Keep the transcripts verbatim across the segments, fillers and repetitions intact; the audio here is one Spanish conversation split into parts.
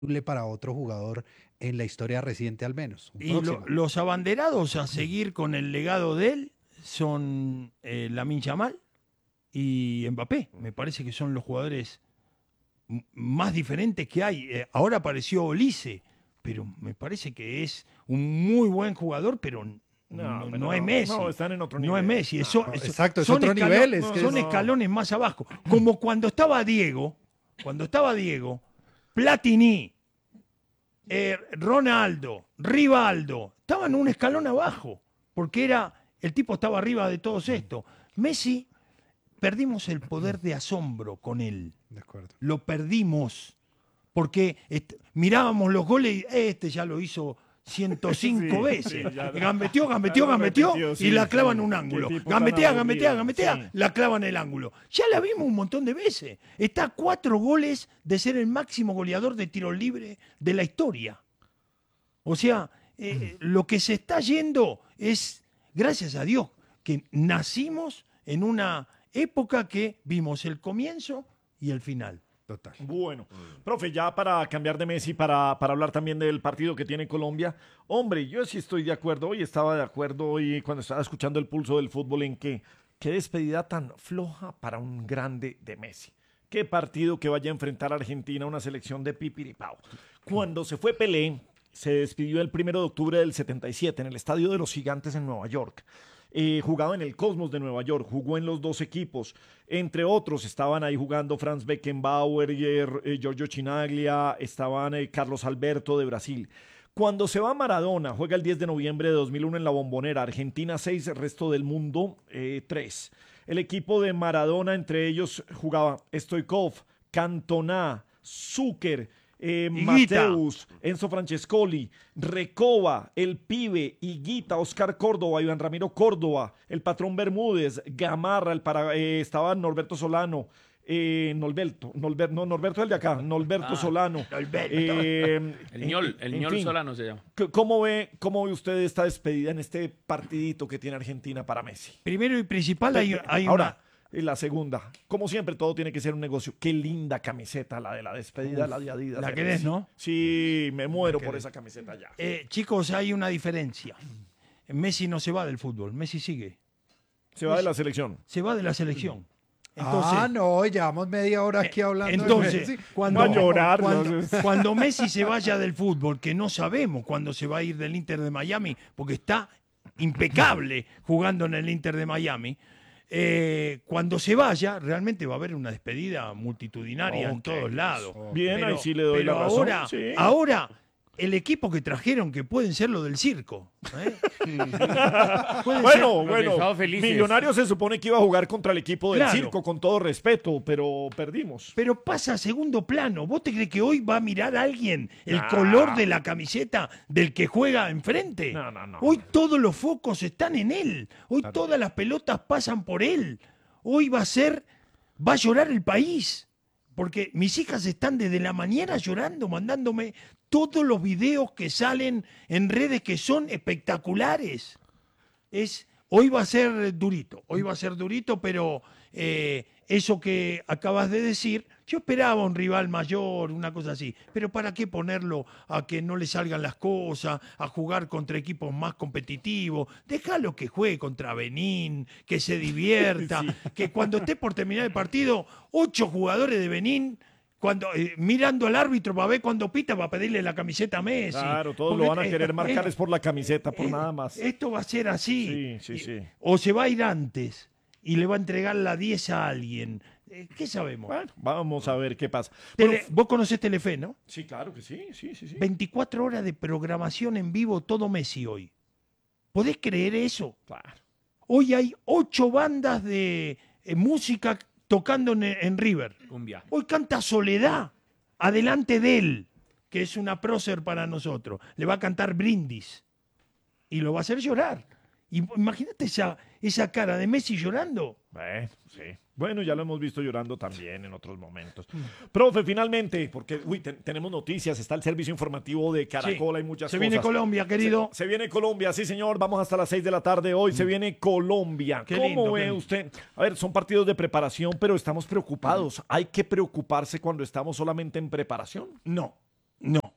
para otro jugador en la historia reciente al menos. Un Y lo- próximo. los abanderados a seguir con el legado de él son eh, Lamine Yamal y Mbappé. Me parece que son los jugadores m- más diferentes que hay. Eh, ahora apareció Olise, pero me parece que es un muy buen jugador, pero n- no, pero no es Messi. No, están en otro No nivel. es Messi, eso, No, eso- exacto, es son otro escalo- nivel, es que son es- escalones más abajo. Como cuando estaba Diego, cuando estaba Diego, Platini, eh, Ronaldo, Rivaldo, estaban un escalón abajo, porque era, el tipo estaba arriba de todos estos. Messi, perdimos el poder de asombro con él, De acuerdo. lo perdimos, porque est- mirábamos los goles y este ya lo hizo ciento cinco Sí, veces. sí, ya- gambeteó, ya gambeteó, lo gambeteó repitió, y sí, la sí. clava en un Qué ángulo. tipo tan Gambetea, gambetea, aburrido, gambetea, sí. la clava en el ángulo. Ya la vimos un montón de veces. Está a cuatro goles de ser el máximo goleador de tiro libre de la historia. O sea, eh, lo que se está yendo es, gracias a Dios, que nacimos en una época que vimos el comienzo y el final. Total. Bueno, profe, ya para cambiar de Messi, para, para hablar también del partido que tiene Colombia, hombre, yo sí estoy de acuerdo, hoy estaba de acuerdo hoy cuando estaba escuchando el pulso del fútbol en que qué despedida tan floja para un grande de Messi. Qué partido que vaya a enfrentar a Argentina, una selección de pipiripao. Cuando se fue Pelé, se despidió el primero de octubre del setenta y siete en el Estadio de los Gigantes en Nueva York. Eh, jugaba en el Cosmos de Nueva York, jugó en los dos equipos, entre otros estaban ahí jugando Franz Beckenbauer, eh, Giorgio Chinaglia, estaban eh, Carlos Alberto de Brasil. Cuando se va Maradona, juega el diez de noviembre de dos mil uno en la Bombonera, Argentina seis, resto del mundo eh, tres. El equipo de Maradona, entre ellos jugaba Stoichkov, Cantona, Zucker, eh, Higuita. Mateus, Enzo Francescoli, Recoba, El Pibe, Higuita, Oscar Córdoba, Iván Ramiro Córdoba, el Patrón Bermúdez, Gamarra, el para, eh, estaba Norberto Solano, eh, Norberto, Norber, no, Norberto el de acá, Norberto Ah, Solano. Norberto. Eh, El en- ñol, el en ñol fin, Solano se llama. c- ¿Cómo ve, ¿Cómo ve usted esta despedida en este partidito que tiene Argentina para Messi? Primero y principal hay, hay Ahora, una... y la segunda, como siempre, todo tiene que ser un negocio. Qué linda camiseta la de la despedida, Uf, la de Adidas. la de querés, Messi. ¿no? Sí, me muero por querés. esa camiseta ya. Eh, chicos, hay una diferencia. Messi no se va del fútbol, Messi sigue. Se va de la selección. Se va de la selección. Entonces, ah, no, llevamos media hora aquí hablando Entonces, de Messi. cuando, Va a llorar, cuando, ¿no? cuando Messi se vaya del fútbol, que no sabemos cuándo se va a ir del Inter de Miami, porque está impecable jugando en el Inter de Miami, eh, cuando se vaya, realmente va a haber una despedida multitudinaria en Ok. todos lados. Bien, Pero- ahí sí le doy pero la razón. ahora, Sí. ahora, el equipo que trajeron, que pueden ser lo del circo. ¿eh? Pueden Bueno, Los bueno, dejados felices. Millonarios se supone que iba a jugar contra el equipo del Claro. circo, con todo respeto, pero perdimos. Pero pasa a segundo plano. ¿Vos te crees que hoy va a mirar a alguien el No. color de la camiseta del que juega enfrente? No, no, no. Hoy todos los focos están en él. Hoy todas las pelotas pasan por él. Hoy va a ser, va a llorar el país. Porque mis hijas están desde la mañana llorando, mandándome todos los videos que salen en redes que son espectaculares. Es, hoy va a ser durito, hoy va a ser durito, pero eh, eso que acabas de decir, yo esperaba un rival mayor, una cosa así, pero ¿para qué ponerlo a que no le salgan las cosas, a jugar contra equipos más competitivos? Déjalo que juegue contra Benín, que se divierta, que cuando esté por terminar el partido, ocho jugadores de Benín... Cuando, eh, mirando al árbitro para ver cuando pita para pedirle la camiseta a Messi. Claro, todos Porque, lo van a eh, querer marcar eh, es por la camiseta, por eh, nada más. Esto va a ser así. Sí, sí, Y- sí. O se va a ir antes y le va a entregar la diez a alguien. Eh, ¿Qué sabemos? Bueno, vamos a ver qué pasa. Tele- Bueno, Vos conocés Telefe, ¿no? sí, claro que sí, sí, sí, sí. veinticuatro horas de programación en vivo todo Messi hoy. ¿Podés creer eso? Claro. Hoy hay ocho bandas de eh, música tocando en, en River. Cumbia. Hoy canta Soledad, adelante de él, que es una prócer para nosotros. Le va a cantar Brindis y lo va a hacer llorar. Y imagínate esa, esa cara de Messi llorando. Bueno, sí. Bueno, ya lo hemos visto llorando también en otros momentos. Profe, finalmente, porque uy, ten- tenemos noticias, está el servicio informativo de Caracol, Sí. hay muchas Se cosas. viene Colombia, querido. Se, se viene Colombia, sí señor, vamos hasta las seis de la tarde hoy, se viene Colombia. Qué ¿Cómo lindo, ve qué lindo. usted? A ver, son partidos de preparación, pero estamos preocupados. ¿Hay que preocuparse cuando estamos solamente en preparación? No,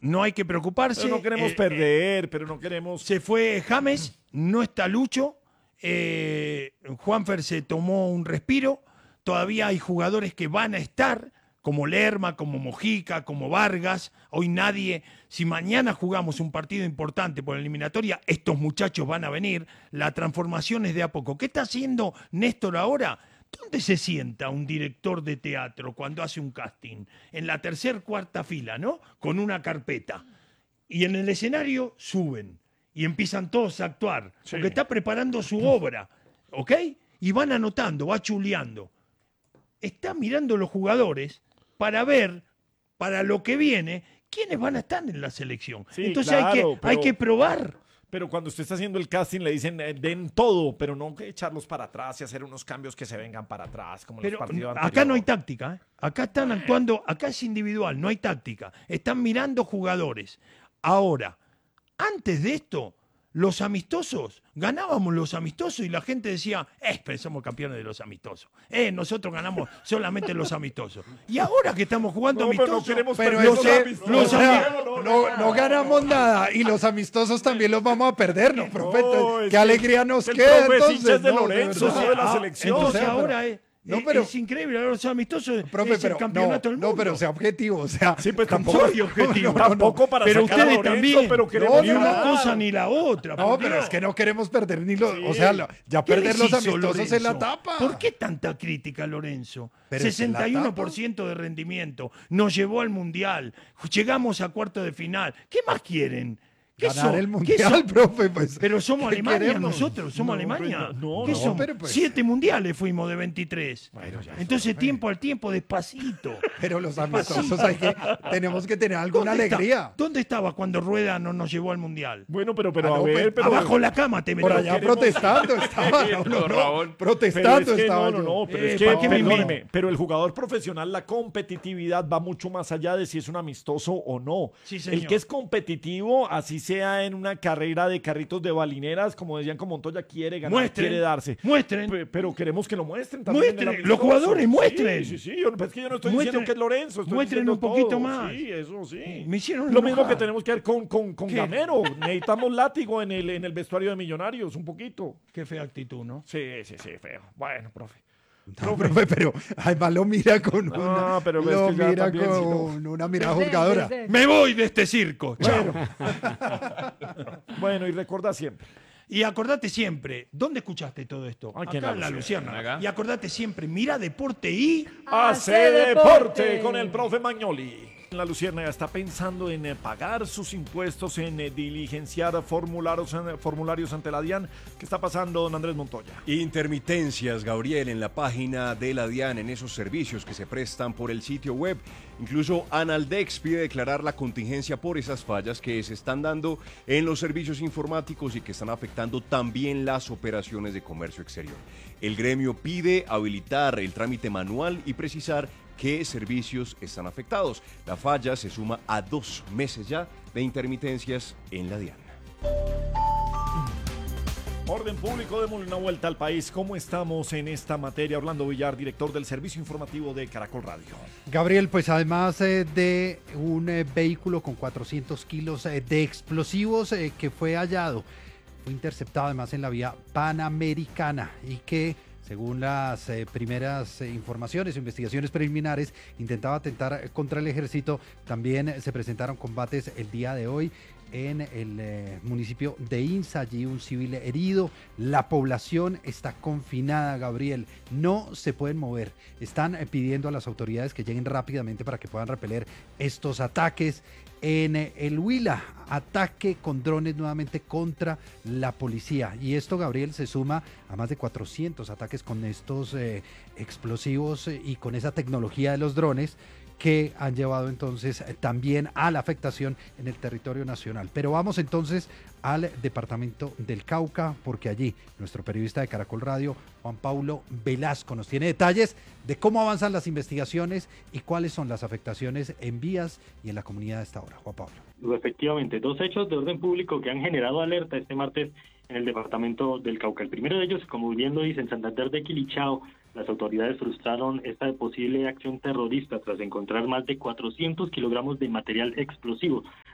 no hay que preocuparse. Pero no queremos Eh, perder, pero no queremos... Se fue James, no está Lucho, eh, Juanfer se tomó un respiro, todavía hay jugadores que van a estar, como Lerma, como Mojica, como Vargas. Hoy nadie, si mañana jugamos un partido importante por la eliminatoria, estos muchachos van a venir. La transformación es de a poco. ¿Qué está haciendo Néstor ahora? ¿Dónde se sienta un director de teatro cuando hace un casting? En la tercer, cuarta fila, ¿no? Con una carpeta. Y en el escenario suben y empiezan todos a actuar, Sí. porque está preparando su obra, ¿ok? Y van anotando, va chuleando. Está mirando los jugadores para ver, para lo que viene, quiénes van a estar en la selección. Sí, Entonces claro, hay, que, pero- hay que probar. Pero cuando usted está haciendo el casting le dicen eh, den todo, pero no que echarlos para atrás y hacer unos cambios que se vengan para atrás, como en Pero los partidos acá anteriores. no hay táctica, ¿eh? Acá están actuando, acá es individual, no hay táctica. Están mirando jugadores. Ahora, antes de esto, los amistosos, ganábamos los amistosos y la gente decía, eh, pero somos campeones de los amistosos. Eh, nosotros ganamos solamente los amistosos. Y ahora que estamos jugando No, pero no amistosos, queremos Pero perder es los que, amistosos. o los sea, amigos- no, no ganamos nada y los amistosos también los vamos a perder, ¿no, profe? No, Entonces, es ¿qué que- alegría nos que el queda profe es entonces? hincha de No, Lorenzo, verdad. sí, de la ah, selección. entonces O sea, ahora pero- es, no, es- pero- es increíble, ahora los amistosos Profe, es pero el campeonato no, del mundo. no, pero sea objetivo, o sea, Sí, pues tampoco- tampoco, soy objetivo. no, no, no. tampoco para pero sacar a ustedes Lorenzo, también, pero queremos ni una ganar. cosa ni la otra. No, por pero Dios. es que no queremos perder ni los, Sí. o sea, lo- ya ¿Qué perder les los hizo amistosos Lorenzo? en la tapa. ¿Por qué tanta crítica a Lorenzo? Pero es en la sesenta y uno por ciento de rendimiento, nos llevó al Mundial, llegamos a cuarto de final. ¿Qué más quieren? ¿Qué Ganar son? el ¿Qué mundial, son? profe, pues. Pero somos ¿qué Alemania queremos? nosotros, somos No, Alemania. pues, no, ¿Qué no, somos? pero pues- Siete mundiales fuimos de veintitrés. ya, Entonces, tiempo al tiempo, despacito. Pero los amistosos hay que, tenemos que tener alguna ¿Dónde está- alegría. ¿Dónde estabas cuando Rueda no nos llevó al Mundial? Bueno, pero, pero Ah, a no, ver, pues, pero... Abajo la cama te Por metió. allá queremos- protestando estaba, no, no, no, Pero protestando es que estaba no, no, yo. no, pero Eh, es que, ¿para qué me perdóneme, invito? pero el jugador profesional, la competitividad va mucho más allá de si es un amistoso o no. Sí, señor. El que es competitivo, así sea en una carrera de carritos de balineras, como decían con Montoya, quiere ganar, Muestren, quiere darse. muestren. Pe- Pero queremos que lo muestren también. en el Muestren, amistoso. los jugadores, muestren. Sí, sí, sí. Yo, pues es que yo no estoy Muestren- diciendo que es Lorenzo. Estoy muestren diciendo un poquito todo. más. Sí, eso sí. Me hicieron Lo mismo enojar. que tenemos que ver con, con, con ¿Qué? Gamero. Necesitamos látigo en el, en el vestuario de Millonarios, un poquito. Qué fea actitud, ¿no? Sí, sí, sí, feo. Bueno, profe. No, profe, pero además lo mira con una, Ah, pero es lo que ya mira también, si no- con una mirada juzgadora. Me voy de este circo. Chao. Bueno, y recuerda siempre. Y acordate siempre, ¿dónde escuchaste todo esto? Aquí en Acá La en La Luciérnaga. Luciérnaga. Y acordate siempre, mira deporte y... Hace deporte con el profe Magnoli. La Luciérnaga está pensando en eh, pagar sus impuestos, en eh, diligenciar formularios, en- formularios ante la DIAN. ¿Qué está pasando, don Andrés Montoya? Intermitencias, Gabriel, en la página de la DIAN, en esos servicios que se prestan por el sitio web. Incluso Analdex pide declarar la contingencia por esas fallas que se están dando en los servicios informáticos y que están afectando también las operaciones de comercio exterior. El gremio pide habilitar el trámite manual y precisar qué servicios están afectados. La falla se suma a dos meses ya de intermitencias en la DIAN. Orden público, démosle una vuelta al país. ¿Cómo estamos en esta materia? Orlando Villar, director del Servicio Informativo de Caracol Radio. Gabriel, pues además eh, de un eh, vehículo con cuatrocientos kilos eh, de explosivos eh, que fue hallado, fue interceptado además en la vía Panamericana y que, según las eh, primeras eh, informaciones o investigaciones preliminares, intentaba atentar contra el ejército. También eh, se presentaron combates el día de hoy en el eh, municipio de Insa, allí un civil herido. La población está confinada, Gabriel, no se pueden mover. Están eh, pidiendo a las autoridades que lleguen rápidamente para que puedan repeler estos ataques. En eh, el Huila, ataque con drones nuevamente contra la policía. Y esto, Gabriel, se suma a más de cuatrocientos ataques con estos eh, explosivos eh, y con esa tecnología de los drones que han llevado entonces eh, también a la afectación en el territorio nacional. Pero vamos entonces al departamento del Cauca, porque allí nuestro periodista de Caracol Radio, Juan Paulo Velasco, nos tiene detalles de cómo avanzan las investigaciones y cuáles son las afectaciones en vías y en la comunidad a esta hora. Juan Pablo. Efectivamente, dos hechos de orden público que han generado alerta este martes en el departamento del Cauca. El primero de ellos, como bien lo dice, en Santander de Quilichao, las autoridades frustraron esta posible acción terrorista tras encontrar más de cuatrocientos kilogramos de material explosivo.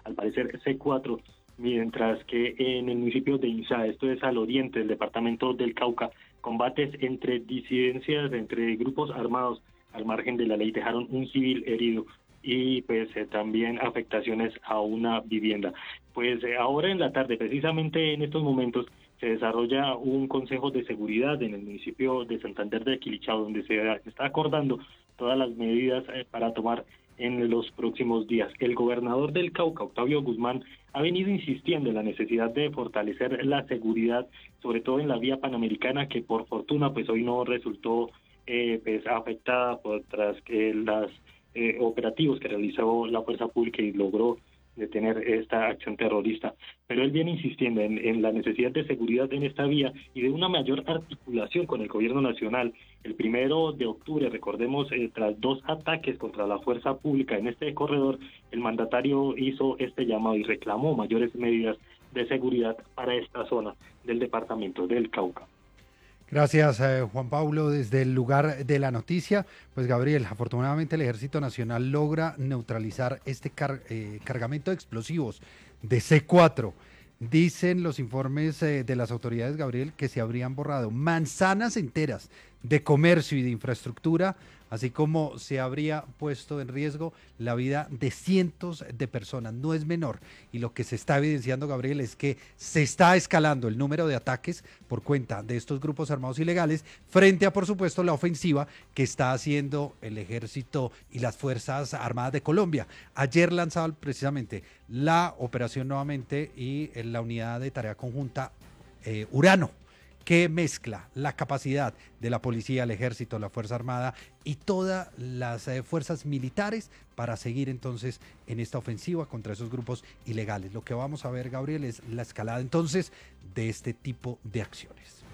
al parecer C cuatro, mientras que en el municipio de Insá, esto es al oriente del departamento del Cauca, combates entre disidencias, entre grupos armados al margen de la ley dejaron un civil herido y pues eh, también afectaciones a una vivienda. Pues eh, ahora en la tarde, precisamente en estos momentos, se desarrolla un consejo de seguridad en el municipio de Santander de Quilichao, donde se está acordando todas las medidas eh, para tomar en los próximos días. El gobernador del Cauca, Octavio Guzmán, ha venido insistiendo en la necesidad de fortalecer la seguridad, sobre todo en la vía panamericana, que por fortuna pues hoy no resultó eh, pues, afectada por tras que las eh, operativos que realizó la fuerza pública y logró detener esta acción terrorista. Pero él viene insistiendo en, en la necesidad de seguridad en esta vía y de una mayor articulación con el gobierno nacional. El primero de octubre, recordemos, eh, tras dos ataques contra la fuerza pública en este corredor, el mandatario hizo este llamado y reclamó mayores medidas de seguridad para esta zona del departamento del Cauca. Gracias, eh, Juan Pablo, desde el lugar de la noticia. Pues Gabriel, afortunadamente el Ejército Nacional logra neutralizar este car eh, cargamento de explosivos de C cuatro. Dicen los informes eh, de las autoridades, Gabriel, que se habrían borrado manzanas enteras de comercio y de infraestructura, así como se habría puesto en riesgo la vida de cientos de personas. No es menor. Y lo que se está evidenciando, Gabriel, es que se está escalando el número de ataques por cuenta de estos grupos armados ilegales frente a, por supuesto, la ofensiva que está haciendo el Ejército y las Fuerzas Armadas de Colombia. Ayer lanzaba precisamente la operación nuevamente y la unidad de tarea conjunta eh, Urano, que mezcla la capacidad de la policía, el ejército, la Fuerza Armada y todas las eh, fuerzas militares para seguir entonces en esta ofensiva contra esos grupos ilegales. Lo que vamos a ver, Gabriel, es la escalada entonces de este tipo de acciones.